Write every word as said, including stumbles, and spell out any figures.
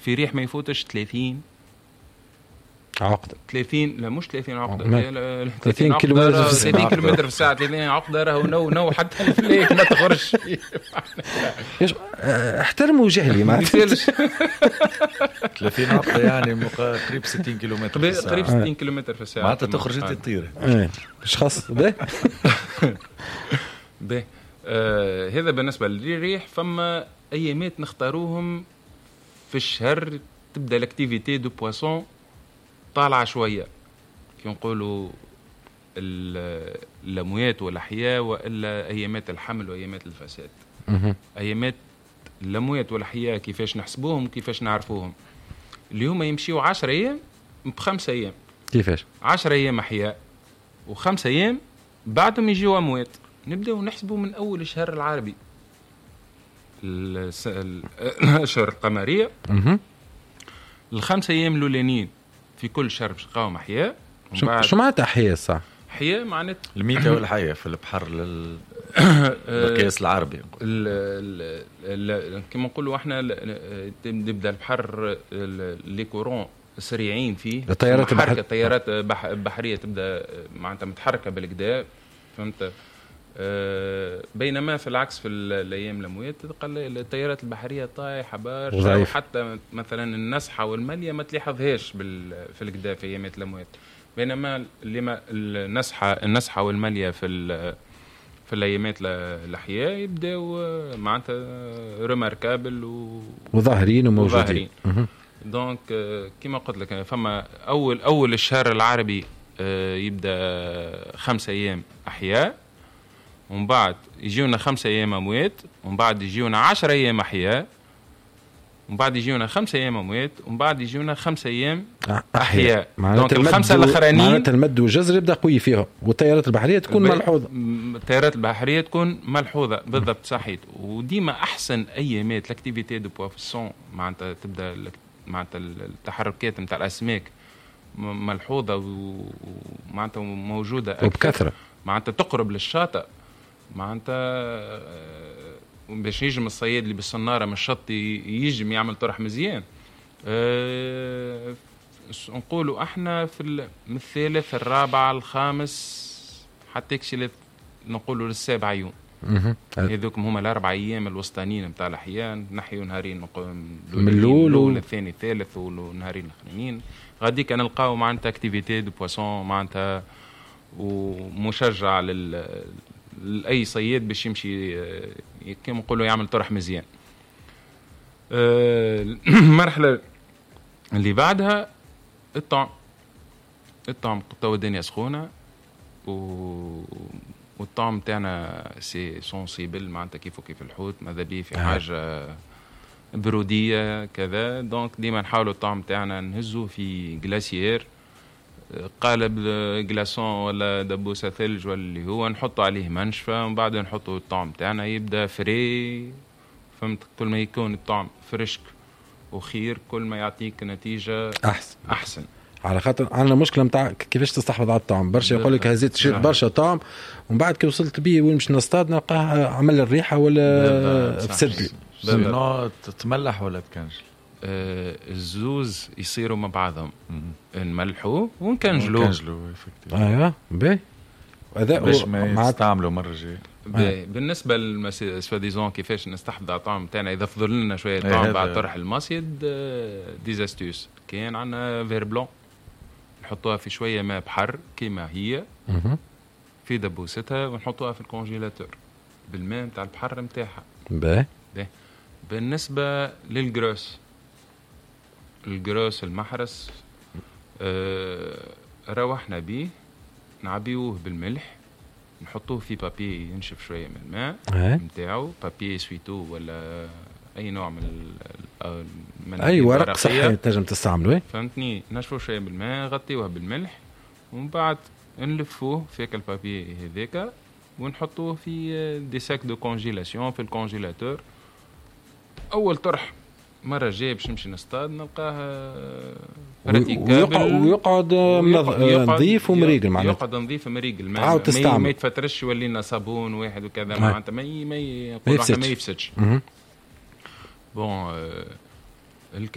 في ريح ما يفوتش ثلاثين عقدة. ثلاثين لا مش ثلاثين عقدة، ثلاثين كيلومتر في الساعة. ثلاثين كيلومتر في الساعة، ثلاثين عقدة راهو نو نو حتى الفليك ما تخرج. احترموا جهلي ما يسالش. ثلاثين عقدة يعني قريب ستين كيلومتر في الساعة. قريب ستين كيلومتر في الساعة. معناتها تخرج انت تطير. مش خاص به. به آه هذا بالنسبة للريح. فما أيامات نختاروهم في الشهر تبدأ الاكتيفيتي دو بواسون طالعة شوية، كي نقولوا اللمويات والأحياء، وإلا أيامات الحمل وأيامات الفساد. أيامات اللمويات والأحياء كيفاش نحسبوهم كيفاش نعرفوهم؟ اليوم يمشيوا عشر أيام بخمسة أيام. كيفاش؟ عشر أيام أحياء وخمسة أيام بعدهم يجيوا أموات. نبدأ نحسبوا من أول الشهر العربي، الأشهر القمرية، الخمسة أيام الأولانيين في كل شهر باش نلقاهم أحياء. شو معناتها أحياء؟ صح، أحياء معناتها الميكا والحياة في البحر لل بالقياس العربي. كما نقولوا احنا نبدا البحر لي كورون سريعين فيه، الطيارات البحر الطيارات بحريه تبدا معناتها متحركه بالكدا، فهمت؟ بينما في العكس في الايام الاموات تقل الطيارات البحريه طايحه برشا، وحتى مثلا النسحه والماليه ما تلاحظهاش في الكدا في ايامات الاموات. بينما اللي ما النسحه النسحه والماليه في في الايامات الاحياء يبداو معناتها ريماركابل و... وظاهرين وموجودين. دونك كما قلت لك فما اول اول الشهر العربي يبدا خمسة ايام احياء، ومن بعد يجيونا خمسة ايام اموات، ومن بعد يجيونا عشر ايام احياء، ومن بعد يجيونا خمسة ايام اموات، ومن بعد يجيونا خمسة ايام احياء. دونك الخمسه الاخرانيين معناتها المد والجزر يبدا قوي فيهم، والتيارات البحريه تكون ملحوظه. التيارات البحريه تكون ملحوظه بالضبط، صحيح. وديما احسن ايامات لاكتيفيتي دو بوافسون معناتها تبدا معناتها التحركات نتاع الاسماك ملحوظه ومعناتها موجوده وبكثره، معناتها تقرب للشاطئ، معناتها باش يجم الصياد اللي بالصناره من الشط يجم يعمل طرح مزيان. أه نقولوا احنا في الثالث الرابع الخامس حتى يكشي نقولوا للسابع يوم. هذوك هما الاربع ايام الوسطانيين نتاع الاحياء، نحيوا نهارين من الاول الثاني الثالث ونهارين الاخرين. غادي كان نلقاو معناتها اكتيفيتي دو بواسون معناتها ومشجع لل لاي صياد باش يمشي كما نقولوا يعمل طرح مزيان. المرحله اللي بعدها الطعم. الطعم توا الدنيا سخونه و والطعم تاعنا سي سونسيبل معناتها كيف وكيف الحوت، ماذا بيه في حاجه بروديه كذا. دونك ديما نحاولوا الطعم تاعنا نهزوه في جلاسيير، قالب جلاسون ولا دبوسه ثلج ولا اللي هو، نحطوا عليه منشفه ومن بعد نحطوا الطعم تاعنا يبدا فري. فهمت؟ كل ما يكون الطعم فريشك وخير كل ما يعطيك نتيجه احسن احسن. على خاطر عندنا مشكله نتاع كيفاش تستحفظ على الطعم. برشا يقول لك هزيت شيت برشا طعم ومن بعد كي وصلت بيه وين مش نصطاد نلقاه عمل الريحه ولا فسد لي تتملح ولا تكنجل. آه الزوز يصيروا مع بعضهم، نملحوه ونكنجلوه. نكنجلوه ايوه باهي هذا باش ما يستعملوا مره جايه. آه. بالنسبه للسواديزون كيفاش نستحفظ على الطعم تاعنا اذا فضل لنا شويه طعم بعد طرح المصيد، ديزاستوس كاين عندنا فير بلون نحطوها في شويه ماء بحر كيما هي في دبوستها ونحطوها في الكونجيلاتور بالماء نتاع البحر نتاعها. باهي. بالنسبه للجروس، الجروس المحرس آه روحنا بيه نعبيوه بالملح، نحطوه في بابي ينشف شويه من الماء نتاعو، بابي سويتو ولا اي نوع من من اي ورق صحي تنجم تستعمله. فهمتني؟ نشفوه شويه بالماء، غطيوه بالملح، ومن بعد نلفوه في البابي هذاك ونحطوه في دي ساك دو كونجيلاسيون في الكونجيلاتور. اول طرح مرة جاي باش نمشي نصطاد نلقاه ويقعد, ويقعد نظيف ومريقل، معناتها يقعد نظيف ومريقل، ما, ما يتفترش يولينا صابون واحد وكذا معناتها ما ما يقولوا احنا ما يفسدش. بون